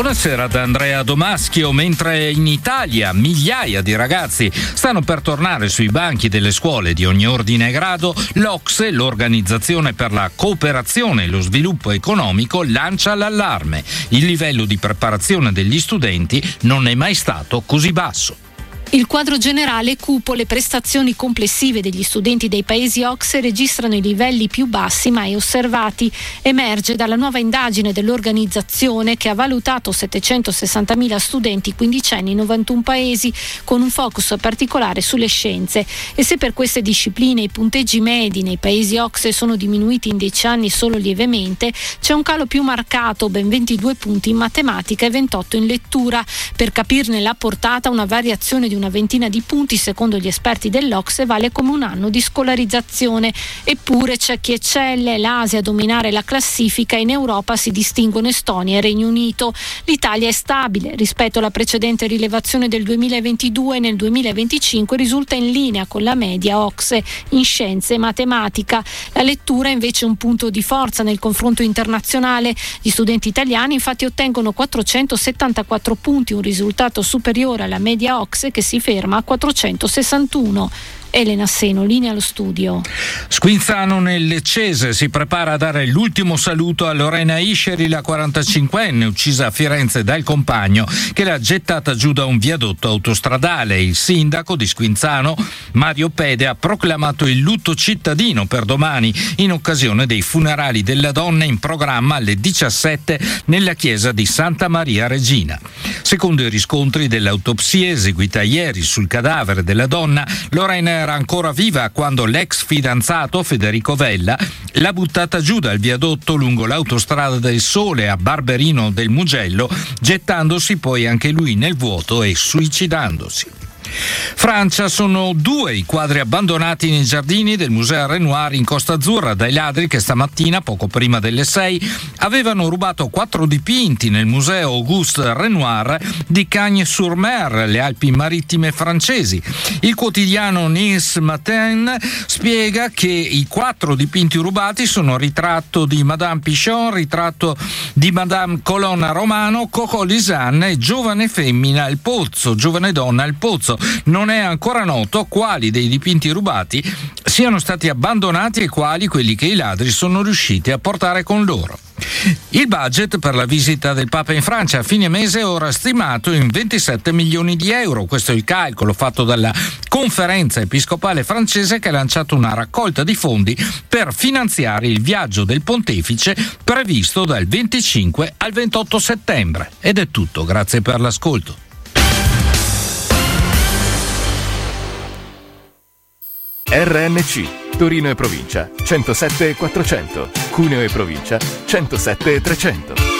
Buonasera da Andrea Domaschio. Mentre in Italia migliaia di ragazzi stanno per tornare sui banchi delle scuole di ogni ordine e grado, l'OCSE, l'Organizzazione per la Cooperazione e lo Sviluppo Economico, lancia l'allarme. Il livello di preparazione degli studenti non è mai stato così basso. Il quadro generale è cupo, le prestazioni complessive degli studenti dei paesi OCSE registrano i livelli più bassi mai osservati. Emerge dalla nuova indagine dell'organizzazione che ha valutato 760.000 studenti quindicenni in 91 paesi, con un focus particolare sulle scienze. E se per queste discipline i punteggi medi nei paesi OCSE sono diminuiti in 10 anni solo lievemente, c'è un calo più marcato, ben 22 punti in matematica e 28 in lettura. Per capirne la portata, una variazione di una ventina di punti, secondo gli esperti dell'OCSE, vale come un anno di scolarizzazione. Eppure c'è chi eccelle, l'Asia a dominare la classifica, in Europa si distinguono Estonia e Regno Unito. L'Italia è stabile rispetto alla precedente rilevazione del 2022 e nel 2025 risulta in linea con la media OCSE in scienze e matematica. La lettura è invece un punto di forza nel confronto internazionale. Gli studenti italiani infatti ottengono 474 punti, un risultato superiore alla media OCSE che si ferma a 461. Elena Seno, linea allo studio. Squinzano nel Leccese si prepara a dare l'ultimo saluto a Lorena Isceri, la 45enne uccisa a Firenze dal compagno che l'ha gettata giù da un viadotto autostradale. Il sindaco di Squinzano, Mario Pede, ha proclamato il lutto cittadino per domani in occasione dei funerali della donna in programma alle 17 nella chiesa di Santa Maria Regina. Secondo i riscontri dell'autopsia eseguita ieri sul cadavere della donna, Lorena era ancora viva quando l'ex fidanzato Federico Vella l'ha buttata giù dal viadotto lungo l'autostrada del Sole a Barberino del Mugello, gettandosi poi anche lui nel vuoto e suicidandosi. Francia, sono 2 i quadri abbandonati nei giardini del Museo Renoir in Costa Azzurra dai ladri che stamattina, poco prima delle 6, avevano rubato 4 dipinti nel Museo Auguste Renoir di Cagnes-sur-Mer, le Alpi marittime francesi. Il quotidiano Nice Matin spiega che i 4 dipinti rubati sono ritratto di Madame Pichon, ritratto di Madame Colonna Romano, Coco Lisanne e giovane femmina al pozzo, giovane donna al pozzo. Non è ancora noto quali dei dipinti rubati siano stati abbandonati e quali quelli che i ladri sono riusciti a portare con loro. Il budget per la visita del Papa in Francia a fine mese è ora stimato in 27 milioni di euro. Questo è il calcolo fatto dalla Conferenza Episcopale francese, che ha lanciato una raccolta di fondi per finanziare il viaggio del pontefice previsto dal 25 al 28 settembre. Ed è tutto, grazie per l'ascolto. RNC Torino e provincia 107 400, Cuneo e provincia 107 300.